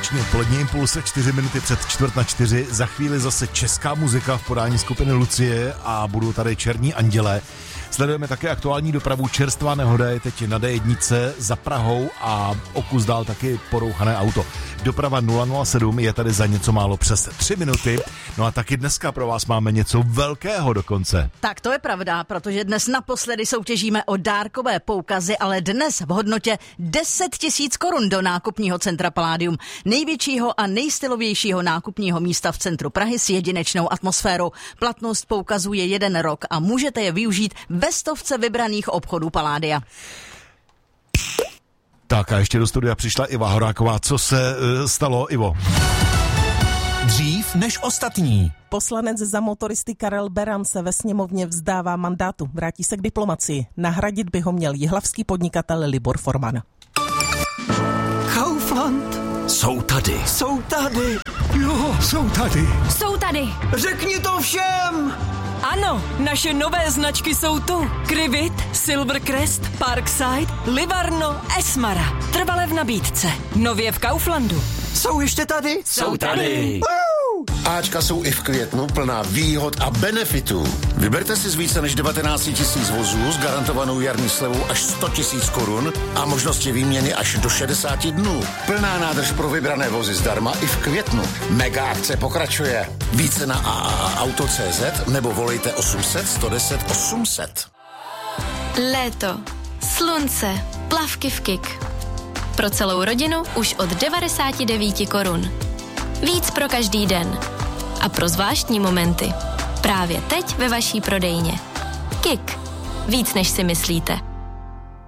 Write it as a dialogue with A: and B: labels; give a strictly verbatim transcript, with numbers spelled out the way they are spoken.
A: páteční odpolední Impulse, čtyři minuty před čtvrt na čtyři. Za chvíli zase česká muzika v podání skupiny Lucie a budou tady Černí andělé. Sledujeme také aktuální dopravu. Čerstvá nehoda je teď na D jedna za Prahou a o kus dál taky porouchané auto. Doprava nula nula sedm je tady za něco málo přes tři minuty. No a taky dneska pro vás máme něco velkého dokonce.
B: Tak to je pravda, protože dnes naposledy soutěžíme o dárkové poukazy, ale dnes v hodnotě deset tisíc korun do nákupního centra Palladium. Největšího a nejstylovějšího nákupního místa v centru Prahy s jedinečnou atmosférou. Platnost poukazu je jeden rok a můžete je využít ve stovce vybraných obchodů Palladia.
A: Tak a ještě do studia přišla Iva Horáková. Co se uh, stalo, Ivo?
C: Dřív než ostatní.
D: Poslanec za motoristy Karel Beran se ve sněmovně vzdává mandátu. Vrátí se k diplomacii. Nahradit by ho měl jihlavský podnikatel Libor Forman.
C: Kaufland. Jsou tady.
E: Jsou tady.
C: Jo, jsou tady.
F: Jsou tady.
E: Řekni to všem.
F: Ano, naše nové značky jsou tu. Krivit, Silvercrest, Parkside, Livarno, Esmara. Trvale v nabídce. Nově v Kauflandu.
E: Jsou ještě tady?
F: Jsou tady.
G: Ačka jsou i v květnu plná výhod a benefitů. Vyberte si z více než devatenáct tisíc vozů s garantovanou jarní slevou až sto tisíc korun a možnosti výměny až do šedesát dnů. Plná nádrž pro vybrané vozy zdarma i v květnu. Mega akce pokračuje. Více na a a a auto tečka cé zet nebo volejte osm set, sto deset, osm set.
H: Léto, slunce, plavky v Kik. Pro celou rodinu už od devadesát devět korun. Víc pro každý den. A pro zvláštní momenty. Právě teď ve vaší prodejně. Kik. Víc než si myslíte.